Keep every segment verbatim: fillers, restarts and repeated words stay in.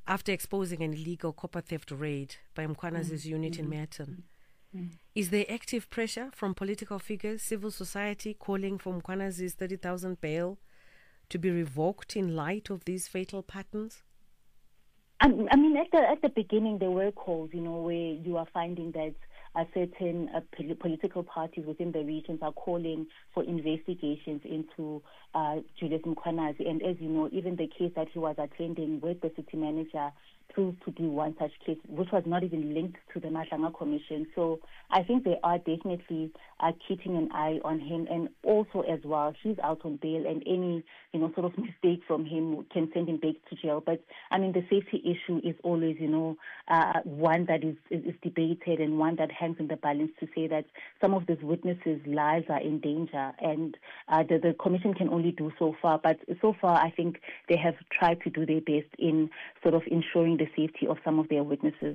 after exposing an illegal copper theft raid by Mkwanazi's mm-hmm. unit in Merton. Mm-hmm. Is there active pressure from political figures, civil society, calling for Mkwanazi's thirty thousand bail to be revoked in light of these fatal patterns? I mean, at the at the beginning, there were calls, you know, where you are finding that uh, certain uh, pol- political parties within the regions are calling for investigations into uh, Julius Mkhwanazi. And as you know, even the case that he was attending with the city manager proved to be one such case, which was not even linked to the Mahlanga Commission. So I think they are definitely uh, keeping an eye on him. And also as well, he's out on bail, and any, you know, sort of mistake from him can send him back to jail. But I mean, the safety issue is always, you know, uh, one that is, is, is debated, and one that hangs in the balance to say that some of these witnesses' lives are in danger, and uh, the, the commission can only do so far. But so far, I think they have tried to do their best in sort of ensuring the safety of some of their witnesses.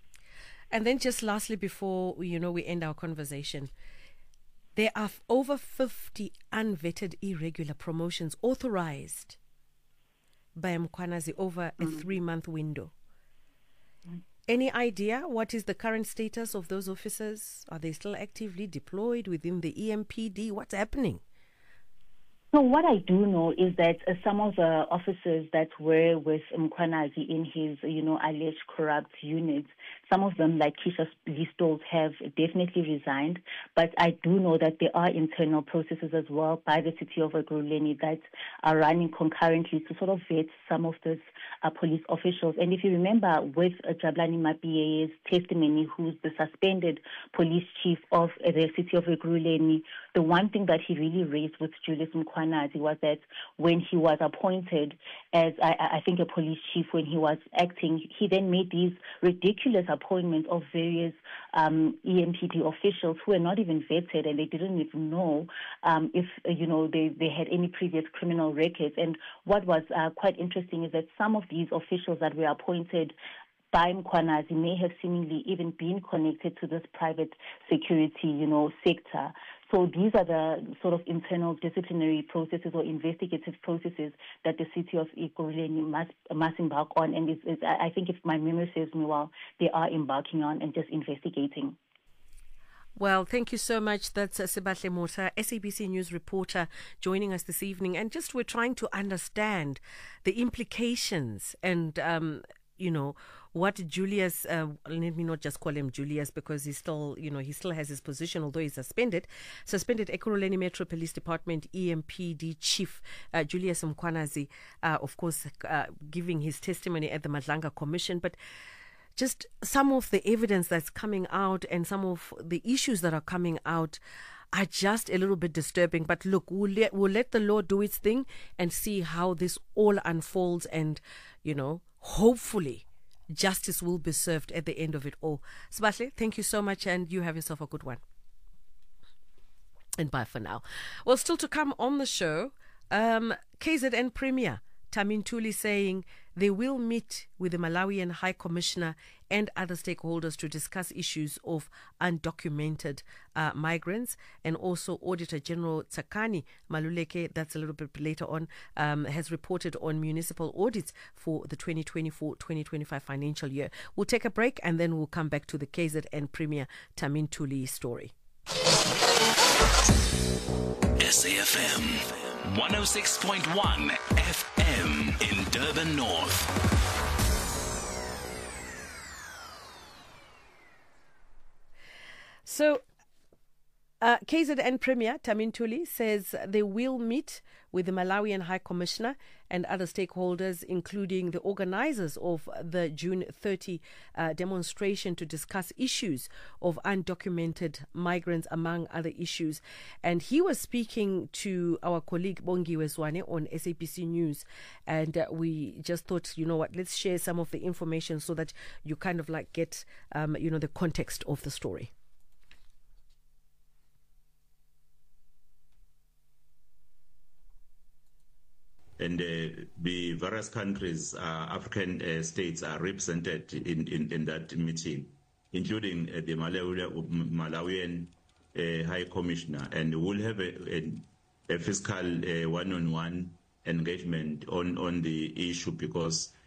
And then just lastly, before, you know, we end our conversation, there are over fifty unvetted irregular promotions authorized by Mkhwanazi over a mm-hmm. three-month window. Mm-hmm. Any idea what is the current status of those officers? Are they still actively deployed within the E M P D? What's happening? So what I do know is that uh, some of the officers that were with Mkhwanazi in his, you know, alleged corrupt units, some of them, like Keisha Listold, have definitely resigned. But I do know that there are internal processes as well by the city of Ekurhuleni that are running concurrently to sort of vet some of those uh, police officials. And if you remember, with uh, Jabulani Mapiye's testimony, who's the suspended police chief of uh, the city of Ekurhuleni, the one thing that he really raised with Julius Mkhwanazi was that when he was appointed as, I, I think, a police chief, when he was acting, he then made these ridiculous appointments of various um, E M P D officials who were not even vetted, and they didn't even know um, if, uh, you know, they, they had any previous criminal records. And what was uh, quite interesting is that some of these officials that were appointed by Mkhwanazi may have seemingly even been connected to this private security, you know, sector. So these are the sort of internal disciplinary processes or investigative processes that the city of Ekurhuleni must must embark on. And it's, it's, I think, if my memory serves me well, they are embarking on and just investigating. Well, thank you so much. That's uh, Sebahle Mota, S A B C News reporter, joining us this evening. And just we're trying to understand the implications and um you know, what Julius, uh, let me not just call him Julius because he's still, you know, he still has his position, although he's suspended. Suspended Ekurhuleni Metro Police Department E M P D Chief uh, Julius Mkhwanazi, uh, of course, uh, giving his testimony at the Mahlanga Commission. But just some of the evidence that's coming out and some of the issues that are coming out are just a little bit disturbing. But look, we'll let, we'll let the law do its thing and see how this all unfolds, and, you know, hopefully justice will be served at the end of it all. Sebahle, thank you so much, and you have yourself a good one. And bye for now. Well, still to come on the show, um, K Z N Premier Tamin Tuli saying they will meet with the Malawian High Commissioner and other stakeholders to discuss issues of undocumented uh, migrants. And also Auditor General Tsakani Maluleke, that's a little bit later on, um, has reported on municipal audits for the twenty twenty-four twenty twenty-five financial year. We'll take a break and then we'll come back to the K Z N Premier Tamin Tuli's story. S A F M one oh six point one F M in Durban North. So, uh, K Z N Premier Tamin Tuli says they will meet with the Malawian High Commissioner and other stakeholders, including the organizers of the June thirtieth uh, demonstration, to discuss issues of undocumented migrants, among other issues. And he was speaking to our colleague Bongiwe Zwane on S A B C News, and uh, we just thought, you know what, let's share some of the information so that you kind of like get, um, you know, the context of the story. And uh, the various countries, uh, African uh, states are represented in, in, in that meeting, including uh, the Malawi, Malawian uh, High Commissioner. And we'll have a, a, a fiscal uh, one-on-one engagement on, on the issue, because